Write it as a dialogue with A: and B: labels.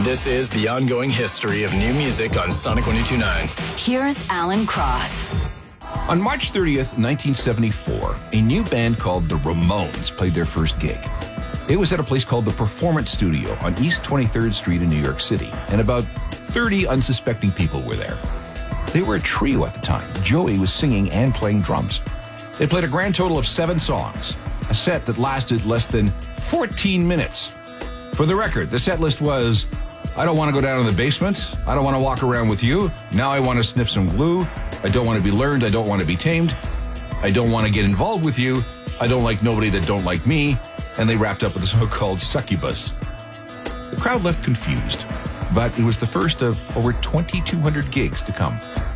A: This is the ongoing history of new music on Sonic 102.9.
B: Here's Alan Cross.
C: On March 30th, 1974, a new band called the Ramones played their first gig. It was at a place called the Performance Studio on East 23rd Street in New York City, and about 30 unsuspecting people were there. They were a trio at the time. Joey was singing and playing drums. They played a grand total of 7 songs, a set that lasted less than 14 minutes. For the record, the set list was, I don't want to go down in the basement. I don't want to walk around with you. Now I want to sniff some glue. I don't want to be learned. I don't want to be tamed. I don't want to get involved with you. I don't like nobody that don't like me. And they wrapped up with a so-called succubus. The crowd left confused, but it was the first of over 2,200 gigs to come.